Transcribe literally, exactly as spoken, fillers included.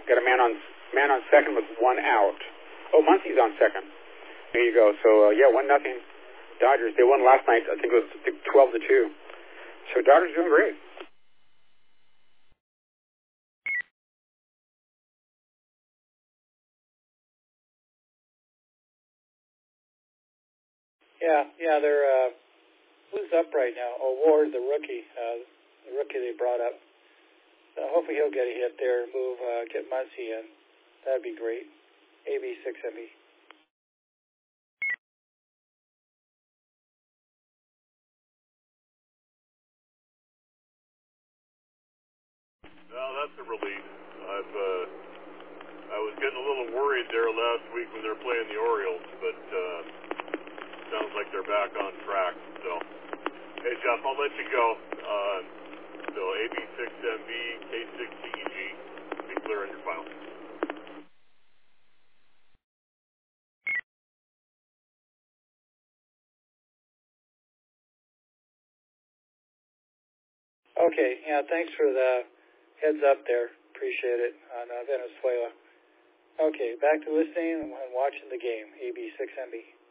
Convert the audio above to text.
Got a man on man on second with one out. Oh, Muncy's on second. There you go. So, uh, yeah, one nothing. Dodgers. They won last night. I think it was twelve to two. So Dodgers doing great. Yeah, yeah, they're uh, who's up right now? Oh, Ward, the rookie, uh, the rookie they brought up. Uh, hopefully he'll get a hit there, move, uh, get Muncy in. That'd be great. A B six M B. Well, that's a relief. I've uh, I was getting a little worried there last week when they're playing the Orioles, but uh, sounds like they're back on track. So, hey Jeff, I'll let you go. Uh, so A B six M B, K six C E G, be clear in your file. Okay, yeah, thanks for the heads up there. Appreciate it on uh, Venezuela. Okay, back to listening and watching the game, A B six M B.